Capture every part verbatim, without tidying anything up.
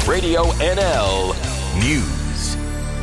Radio N L News.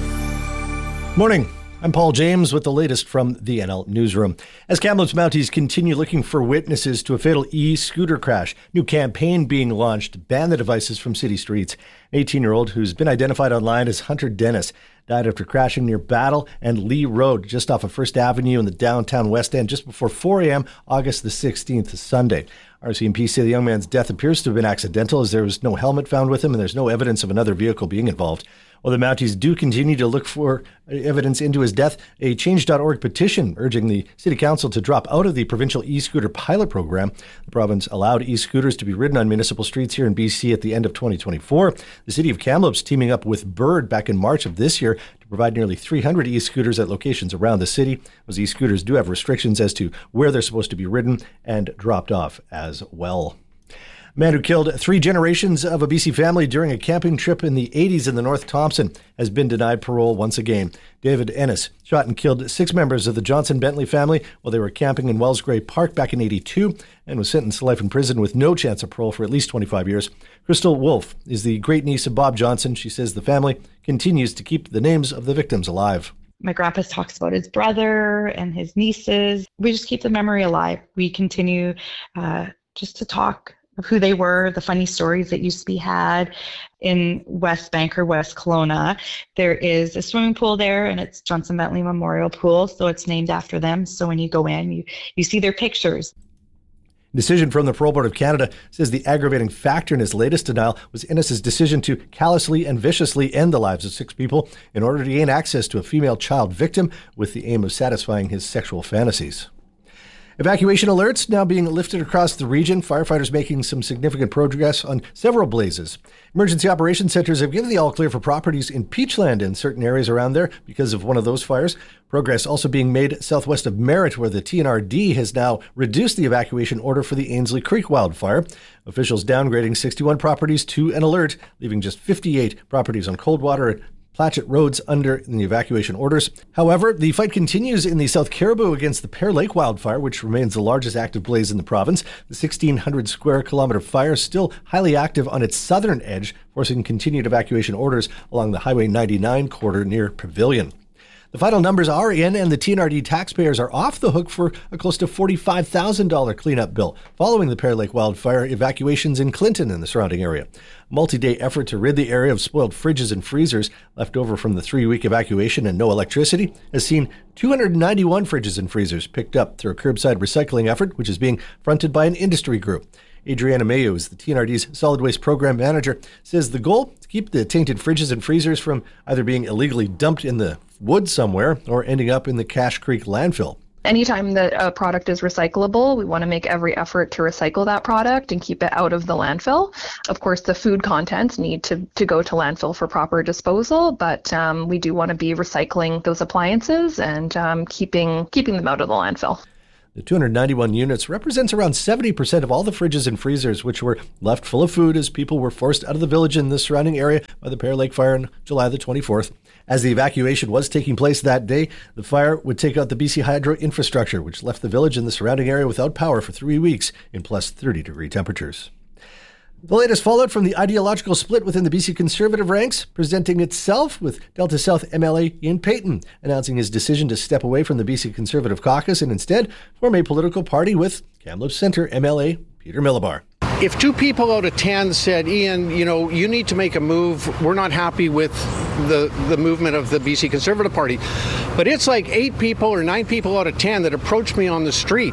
Morning. I'm Paul James with the latest from the N L Newsroom. As Kamloops Mounties continue looking for witnesses to a fatal e-scooter crash, new campaign being launched to ban the devices from city streets. An eighteen-year-old who's been identified online as Hunter Dennis died after crashing near Battle and Lee Road, just off of First Avenue in the downtown West End, just before four a.m. August the sixteenth, Sunday. R C M P say the young man's death appears to have been accidental, as there was no helmet found with him and there's no evidence of another vehicle being involved. While the Mounties do continue to look for evidence into his death, a change dot org petition urging the City Council to drop out of the provincial e-scooter pilot program. The province allowed e-scooters to be ridden on municipal streets here in B C at the end of twenty twenty-four. The City of Kamloops teaming up with Bird back in March of this year to provide nearly three hundred e-scooters at locations around the city. Those e-scooters do have restrictions as to where they're supposed to be ridden and dropped off as well. A man who killed three generations of a B C family during a camping trip in the eighties in the North Thompson has been denied parole once again. David Ennis shot and killed six members of the Johnson Bentley family while they were camping in Wellsgray Park back in eighty-two and was sentenced to life in prison with no chance of parole for at least twenty-five years. Crystal Wolf is the great niece of Bob Johnson. She says the family continues to keep the names of the victims alive. My grandpa talks about his brother and his nieces. We just keep the memory alive. We continue uh, just to talk of who they were, the funny stories that used to be had. In West Bank or West Kelowna, there is a swimming pool there, and it's Johnson Bentley Memorial Pool, so it's named after them. So when you go in, you, you see their pictures. Decision from the Parole Board of Canada says the aggravating factor in his latest denial was Ennis's decision to callously and viciously end the lives of six people in order to gain access to a female child victim with the aim of satisfying his sexual fantasies. Evacuation alerts now being lifted across the region. Firefighters making some significant progress on several blazes. Emergency operations centers have given the all-clear for properties in Peachland and certain areas around there because of one of those fires. Progress also being made southwest of Merritt, where the T N R D has now reduced the evacuation order for the Ainslie Creek wildfire. Officials downgrading sixty-one properties to an alert, leaving just fifty-eight properties on Coldwater and Platchett Roads under the evacuation orders. However, the fight continues in the South Caribou against the Pear Lake wildfire, which remains the largest active blaze in the province. The sixteen hundred square kilometer fire is still highly active on its southern edge, forcing continued evacuation orders along the Highway ninety-nine corridor near Pavilion. The final numbers are in, and the T N R D taxpayers are off the hook for a close to forty-five thousand dollars cleanup bill following the Pear Lake wildfire evacuations in Clinton and the surrounding area. A multi-day effort to rid the area of spoiled fridges and freezers left over from the three-week evacuation and no electricity has seen two hundred ninety-one fridges and freezers picked up through a curbside recycling effort, which is being fronted by an industry group. Adriana Mayo is the T N R D's solid waste program manager, says the goal to keep the tainted fridges and freezers from either being illegally dumped in the woods somewhere or ending up in the Cache Creek landfill. Anytime that a product is recyclable, we want to make every effort to recycle that product and keep it out of the landfill. Of course, the food contents need to, to go to landfill for proper disposal, but um, we do want to be recycling those appliances and um, keeping keeping them out of the landfill. The two hundred ninety-one units represents around seventy percent of all the fridges and freezers which were left full of food as people were forced out of the village and the surrounding area by the Pear Lake fire on July the twenty-fourth. As the evacuation was taking place that day, the fire would take out the B C Hydro infrastructure, which left the village and the surrounding area without power for three weeks in plus thirty degree temperatures. The latest fallout from the ideological split within the B C Conservative ranks, presenting itself with Delta South M L A Ian Payton announcing his decision to step away from the B C Conservative caucus and instead form a political party with Kamloops Centre M L A Peter Millibar. If two people out of ten said, Ian, you know, you need to make a move, we're not happy with the, the movement of the B C Conservative Party. But it's like eight people or nine people out of ten that approached me on the street.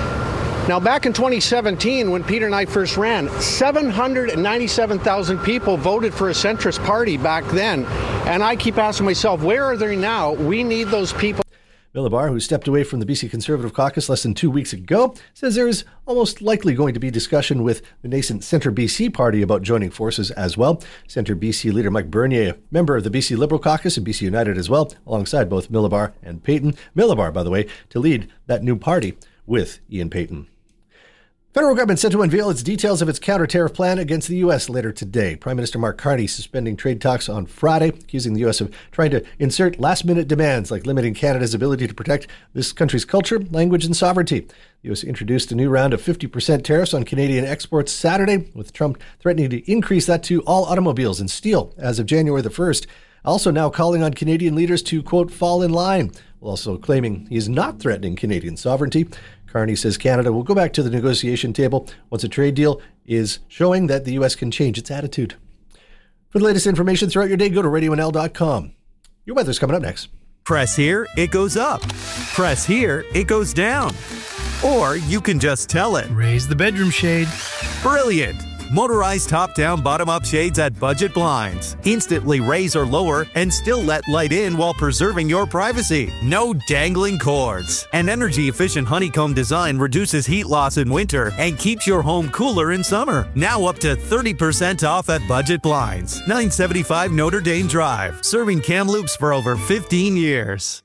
Now, back in twenty seventeen, when Peter and I first ran, seven hundred ninety-seven thousand people voted for a centrist party back then. And I keep asking myself, where are they now? We need those people. Millibar, who stepped away from the B C Conservative caucus less than two weeks ago, says there is almost likely going to be discussion with the nascent Centre B C party about joining forces as well. Centre B C leader Mike Bernier, a member of the B C Liberal caucus and B C United as well, alongside both Millibar and Payton. Millibar, by the way, to lead that new party with Ian Payton. Federal government set to unveil its details of its counter-tariff plan against the U S later today. Prime Minister Mark Carney suspending trade talks on Friday, accusing the U S of trying to insert last-minute demands like limiting Canada's ability to protect this country's culture, language, and sovereignty. The U S introduced a new round of fifty percent tariffs on Canadian exports Saturday, with Trump threatening to increase that to all automobiles and steel as of January the first. Also now calling on Canadian leaders to, quote, fall in line, while also claiming he is not threatening Canadian sovereignty. Carney says Canada will go back to the negotiation table once a trade deal is showing that the U S can change its attitude. For the latest information throughout your day, go to radio n l dot com. Your weather's coming up next. Press here, it goes up. Press here, it goes down. Or you can just tell it. Raise the bedroom shade. Brilliant. Motorized top-down, bottom-up shades at Budget Blinds. Instantly raise or lower and still let light in while preserving your privacy. No dangling cords. An energy-efficient honeycomb design reduces heat loss in winter and keeps your home cooler in summer. Now up to thirty percent off at Budget Blinds. nine seventy-five Notre Dame Drive. Serving Kamloops for over fifteen years.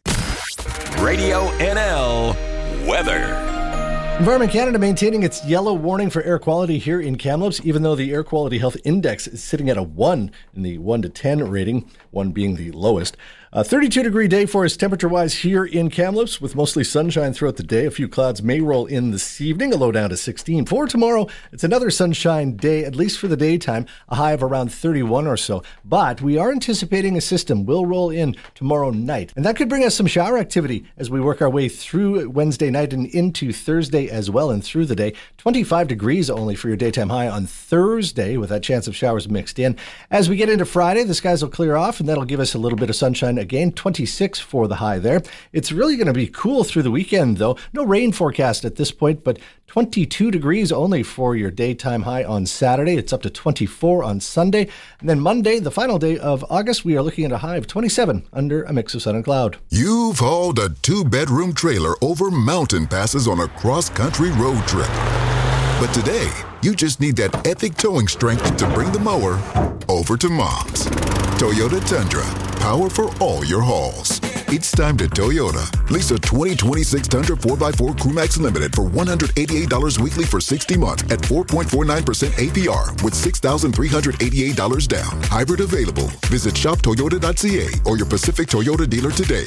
Radio N L weather. Environment Canada maintaining its yellow warning for air quality here in Kamloops, even though the Air Quality Health Index is sitting at a one in the one to ten rating, one being the lowest. A thirty-two degree day for us temperature-wise here in Kamloops, with mostly sunshine throughout the day. A few clouds may roll in this evening, a low down to sixteen. For tomorrow, it's another sunshine day, at least for the daytime, a high of around thirty-one or so. But we are anticipating a system will roll in tomorrow night, and that could bring us some shower activity as we work our way through Wednesday night and into Thursday as well and through the day. twenty-five degrees only for your daytime high on Thursday, with that chance of showers mixed in. As we get into Friday, the skies will clear off, and that'll give us a little bit of sunshine again. twenty-six for the high there. It's really going to be cool through the weekend, though. No rain forecast at this point, but twenty-two degrees only for your daytime high on Saturday. It's up to twenty-four on Sunday. And then Monday, the final day of August, we are looking at a high of twenty-seven under a mix of sun and cloud. You've hauled a two-bedroom trailer over mountain passes on a cross-country road trip. But today, you just need that epic towing strength to bring the mower over to Mom's. Toyota Tundra, power for all your hauls. It's time to Toyota. Lease a twenty twenty-six Tundra four by four Crewmax Limited for one hundred eighty-eight dollars weekly for sixty months at four point four nine percent A P R with six thousand three hundred eighty-eight dollars down. Hybrid available. Visit shop toyota dot c a or your Pacific Toyota dealer today.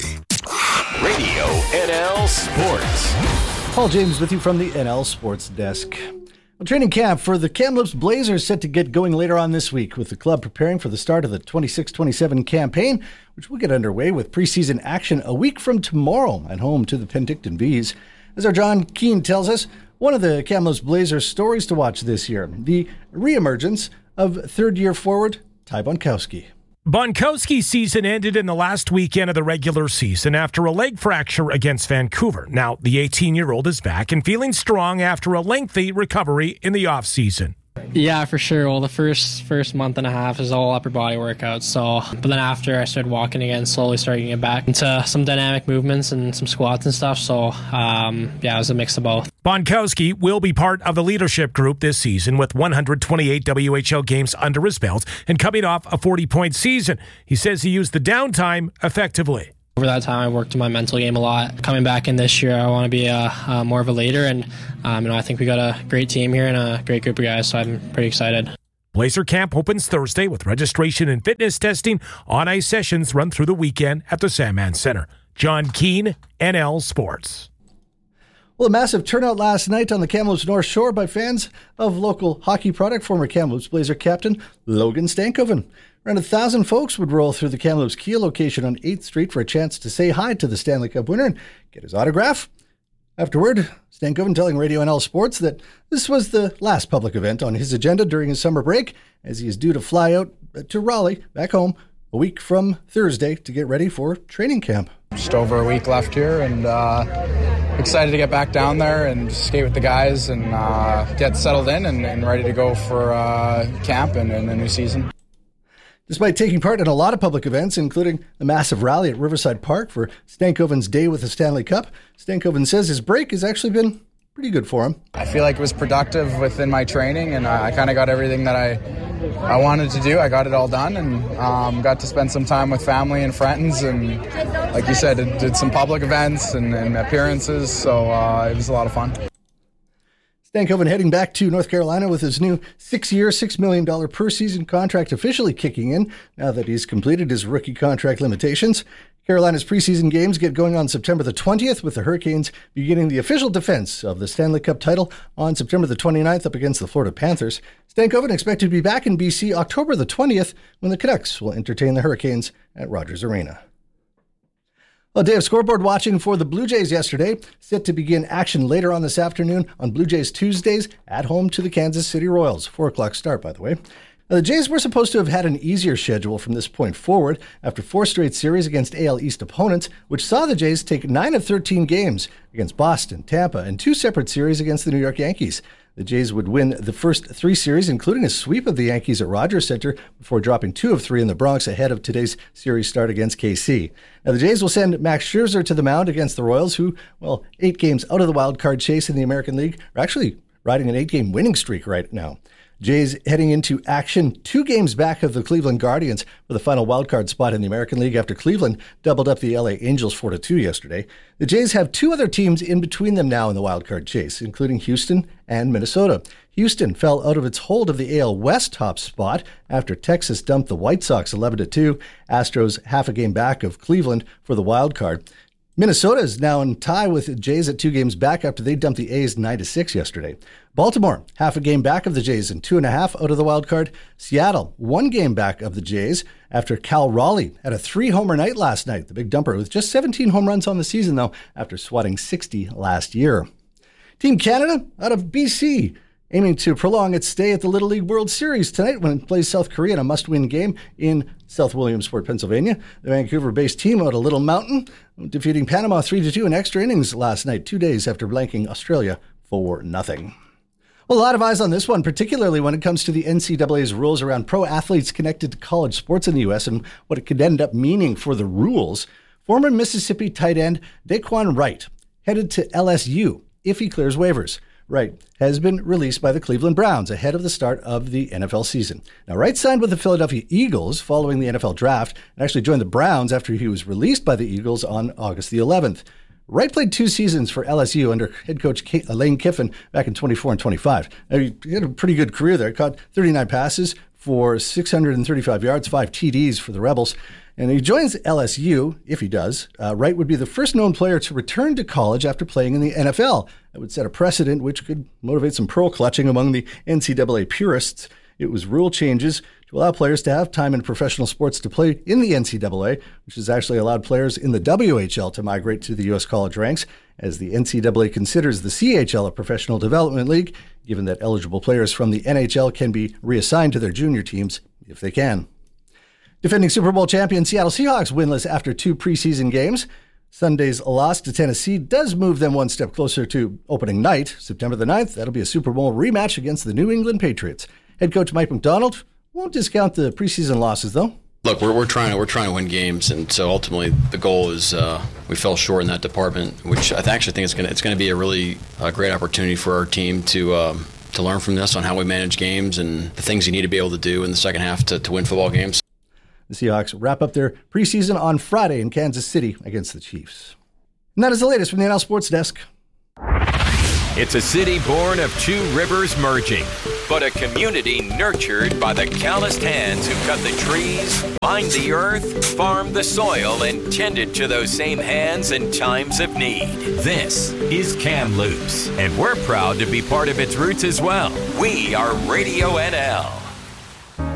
Radio N L Sports. Paul James with you from the N L Sports Desk. Well, training camp for the Kamloops Blazers set to get going later on this week, with the club preparing for the start of the twenty-six twenty-seven campaign, which will get underway with preseason action a week from tomorrow at home to the Penticton Bees. As our John Keane tells us, one of the Kamloops Blazers stories to watch this year, the reemergence of third-year forward Ty Bonkowski. Bonkowski's season ended in the last weekend of the regular season after a leg fracture against Vancouver. Now, the eighteen-year-old is back and feeling strong after a lengthy recovery in the offseason. Yeah, for sure. Well, the first first month and a half is all upper body workouts. So, but then after I started walking again, slowly starting to get back into some dynamic movements and some squats and stuff. So, um, yeah, it was a mix of both. Bonkowski will be part of the leadership group this season with one hundred twenty-eight W H L games under his belt and coming off a forty-point season. He says he used the downtime effectively. Over that time, I worked on my mental game a lot. Coming back in this year, I want to be a, a more of a leader, and um, you know, I think we got a great team here and a great group of guys, so I'm pretty excited. Blazer Camp opens Thursday with registration and fitness testing. On-ice sessions run through the weekend at the Sandman Center. John Keane, N L Sports. Well, a massive turnout last night on the Kamloops North Shore by fans of local hockey product, former Kamloops Blazer captain Logan Stankoven. Around a thousand folks would roll through the Kamloops Kia location on eighth Street for a chance to say hi to the Stanley Cup winner and get his autograph. Afterward, Stankoven telling Radio N L Sports that this was the last public event on his agenda during his summer break, as he is due to fly out to Raleigh, back home, a week from Thursday to get ready for training camp. Just over a week left here, and uh, excited to get back down there and skate with the guys and uh, get settled in and, and ready to go for uh, camp and, and a new season. Despite taking part in a lot of public events, including the massive rally at Riverside Park for Stankoven's Day with the Stanley Cup, Stankoven says his break has actually been pretty good for him. I feel like it was productive within my training, and I, I kind of got everything that I I wanted to do. I got it all done, and um, got to spend some time with family and friends, and like you said, did, did some public events and, and appearances, so uh, it was a lot of fun. Stankoven heading back to North Carolina with his new six-year, six million dollars per season contract officially kicking in now that he's completed his rookie contract limitations. Carolina's preseason games get going on September the twentieth, with the Hurricanes beginning the official defense of the Stanley Cup title on September the twenty-ninth up against the Florida Panthers. Stankoven expected to be back in B C October the twentieth when the Canucks will entertain the Hurricanes at Rogers Arena. A day of scoreboard watching for the Blue Jays yesterday, set to begin action later on this afternoon on Blue Jays Tuesdays at home to the Kansas City Royals. Four o'clock start, by the way. Now, the Jays were supposed to have had an easier schedule from this point forward after four straight series against A L East opponents, which saw the Jays take nine of thirteen games against Boston, Tampa, and two separate series against the New York Yankees. The Jays would win the first three series, including a sweep of the Yankees at Rogers Center, before dropping two of three in the Bronx ahead of today's series start against K C. Now, the Jays will send Max Scherzer to the mound against the Royals, who, well, eight games out of the wild card chase in the American League, are actually riding an eight-game winning streak right now. Jays heading into action two games back of the Cleveland Guardians for the final wildcard spot in the American League after Cleveland doubled up the L A Angels four to two yesterday. The Jays have two other teams in between them now in the wildcard chase, including Houston and Minnesota. Houston fell out of its hold of the A L West top spot after Texas dumped the White Sox eleven to two. Astros half a game back of Cleveland for the wildcard. Minnesota is now in tie with the Jays at two games back after they dumped the A's nine to six yesterday. Baltimore, half a game back of the Jays and two and a half out of the wild card. Seattle, one game back of the Jays after Cal Raleigh had a three-homer night last night, the big dumper, with just seventeen home runs on the season, though, after swatting sixty last year. Team Canada out of B C, aiming to prolong its stay at the Little League World Series tonight when it plays South Korea in a must-win game in South Williamsport, Pennsylvania. The Vancouver-based team out of Little Mountain defeating Panama three to two in extra innings last night, two days after blanking Australia for nothing. Well, a lot of eyes on this one, particularly when it comes to the N C double A's rules around pro athletes connected to college sports in the U S and what it could end up meaning for the rules. Former Mississippi tight end Daquan Wright headed to L S U if he clears waivers. Wright has been released by the Cleveland Browns ahead of the start of the N F L season. Now, Wright signed with the Philadelphia Eagles following the N F L draft and actually joined the Browns after he was released by the Eagles on August the eleventh. Wright played two seasons for L S U under head coach Lane Kiffin back in twenty-four and twenty-five. Now, he had a pretty good career there. Caught thirty-nine passes for six hundred thirty-five yards, five T Ds for the Rebels. And he joins L S U, if he does. Uh, Wright would be the first known player to return to college after playing in the N F L. That would set a precedent which could motivate some pearl clutching among the N C double A purists. It was rule changes to allow players to have time in professional sports to play in the N C double A, which has actually allowed players in the W H L to migrate to the U S college ranks, as the N C double A considers the C H L a professional development league, given that eligible players from the N H L can be reassigned to their junior teams if they can. Defending Super Bowl champion Seattle Seahawks winless after two preseason games. Sunday's loss to Tennessee does move them one step closer to opening night, September the ninth. That'll be a Super Bowl rematch against the New England Patriots. Head coach Mike Macdonald won't discount the preseason losses, though. Look, we're we're trying to we're trying to win games, and so ultimately the goal is uh, we fell short in that department, which I actually think is going it's going to be a really uh, great opportunity for our team to. Um, to learn from this on how we manage games and the things you need to be able to do in the second half to, to win football games. The Seahawks wrap up their preseason on Friday in Kansas City against the Chiefs. And that is the latest from the N L Sports Desk. It's a city born of two rivers merging, but a community nurtured by the calloused hands who cut the trees, mined the earth, farmed the soil, and tended to those same hands in times of need. This is Kamloops, and we're proud to be part of its roots as well. We are Radio N L.